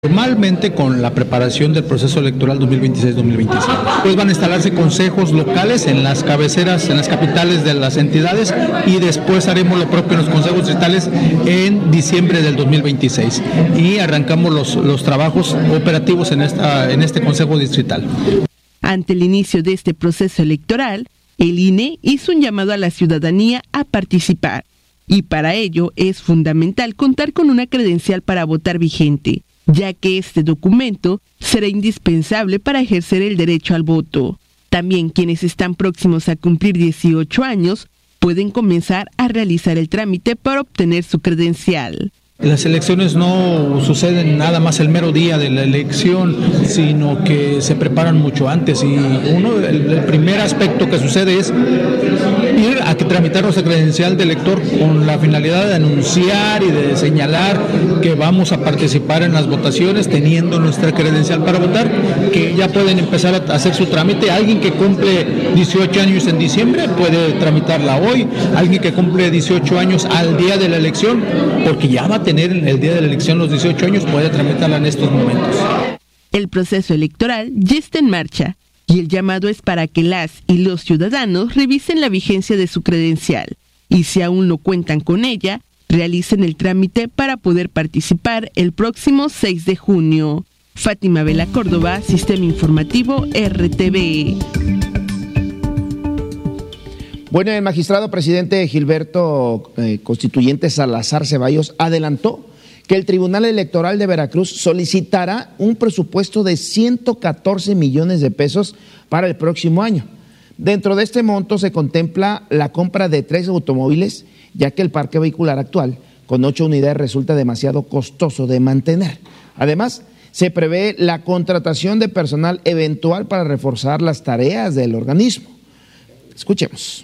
Formalmente con la preparación del proceso electoral 2026-2027. Pues van a instalarse consejos locales en las cabeceras, en las capitales de las entidades, y después haremos lo propio en los consejos distritales en diciembre del 2026 y arrancamos los trabajos operativos en este consejo distrital. Ante el inicio de este proceso electoral, el INE hizo un llamado a la ciudadanía a participar, y para ello es fundamental contar con una credencial para votar vigente, ya que este documento será indispensable para ejercer el derecho al voto. También quienes están próximos a cumplir 18 años pueden comenzar a realizar el trámite para obtener su credencial. Las elecciones no suceden nada más el mero día de la elección, sino que se preparan mucho antes, y el primer aspecto que sucede es ir a tramitar nuestra credencial de elector con la finalidad de anunciar y de señalar que vamos a participar en las votaciones teniendo nuestra credencial para votar, que ya pueden empezar a hacer su trámite. Alguien que cumple 18 años en diciembre puede tramitarla hoy, alguien que cumple 18 años al día de la elección, porque ya va a tener el día de la elección los 18 años, puede tramitarla en estos momentos. El proceso electoral ya está en marcha y el llamado es para que las y los ciudadanos revisen la vigencia de su credencial y, si aún no cuentan con ella, realicen el trámite para poder participar el próximo 6 de junio. Fátima Vela Córdoba, Sistema Informativo RTVE. Bueno, el magistrado presidente Gilberto Constituyente Salazar Ceballos adelantó que el Tribunal Electoral de Veracruz solicitará un presupuesto de 114 millones de pesos para el próximo año. Dentro de este monto se contempla la compra de 3 automóviles, ya que el parque vehicular actual, con 8 unidades, resulta demasiado costoso de mantener. Además, se prevé la contratación de personal eventual para reforzar las tareas del organismo. Escuchemos.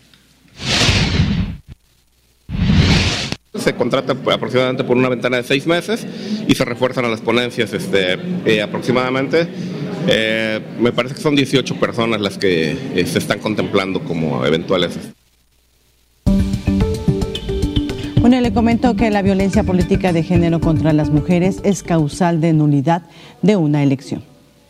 Se contrata aproximadamente por una ventana de 6 meses y se refuerzan a las ponencias aproximadamente. Me parece que son 18 personas las que se están contemplando como eventuales. Bueno, le comento que la violencia política de género contra las mujeres es causal de nulidad de una elección.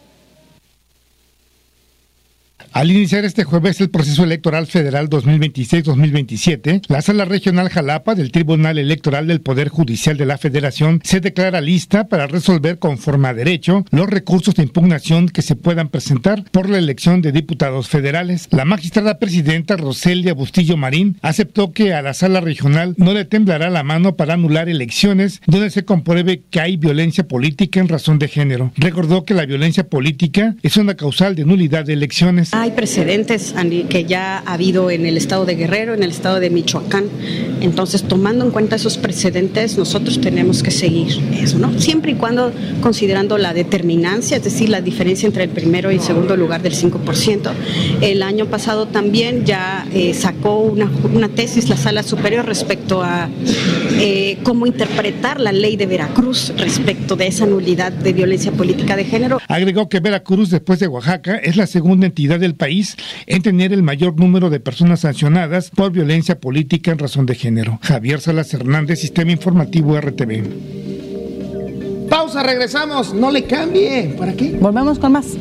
Al iniciar este jueves el proceso electoral federal 2026-2027, la Sala Regional Jalapa del Tribunal Electoral del Poder Judicial de la Federación se declara lista para resolver conforme a derecho los recursos de impugnación que se puedan presentar por la elección de diputados federales. La magistrada presidenta Roselia Bustillo Marín aceptó que a la Sala Regional no le temblará la mano para anular elecciones donde se compruebe que hay violencia política en razón de género. Recordó que la violencia política es una causal de nulidad de elecciones. Hay precedentes que ya ha habido en el estado de Guerrero, en el estado de Michoacán. Entonces, tomando en cuenta esos precedentes, nosotros tenemos que seguir eso, ¿no? Siempre y cuando considerando la determinancia, es decir, la diferencia entre el primero y el segundo lugar del 5%. El año pasado también ya sacó una tesis la Sala Superior respecto a cómo interpretar la ley de Veracruz respecto de esa nulidad de violencia política de género. Agregó que Veracruz, después de Oaxaca, es la segunda entidad del país en tener el mayor número de personas sancionadas por violencia política en razón de género. Javier Salas Hernández, Sistema Informativo RTV. Pausa, regresamos, no le cambie. ¿Para qué? Volvemos con más.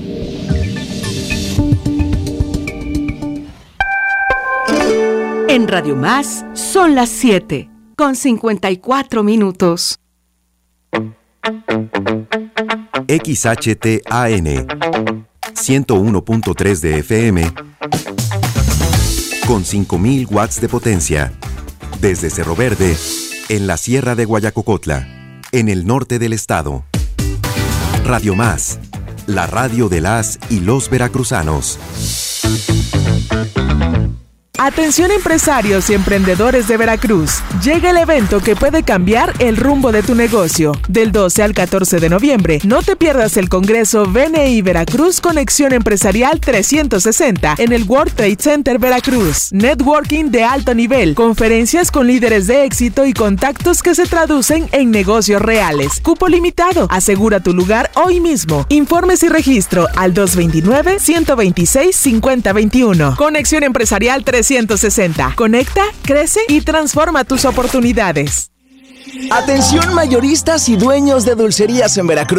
En Radio Más son las 7:54. XHTAN 101.3 de FM con 5,000 watts de potencia. Desde Cerro Verde, en la Sierra de Guayacocotla, en el norte del estado. Radio Más, la radio de las y los veracruzanos. Atención empresarios y emprendedores de Veracruz. Llega el evento que puede cambiar el rumbo de tu negocio. Del 12 al 14 de noviembre, no te pierdas el Congreso BNI Veracruz Conexión Empresarial 360 en el World Trade Center Veracruz. Networking de alto nivel, conferencias con líderes de éxito y contactos que se traducen en negocios reales. Cupo limitado. Asegura tu lugar hoy mismo. Informes y registro al 229-126-5021. Conexión Empresarial 360. Conecta, crece y transforma tus oportunidades. Atención mayoristas y dueños de dulcerías en Veracruz.